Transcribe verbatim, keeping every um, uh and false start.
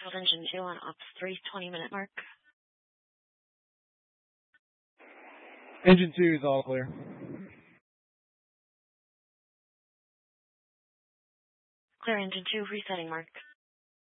Field engine two on ops three, twenty minute mark. Engine two is all clear. Clear engine two, resetting mark.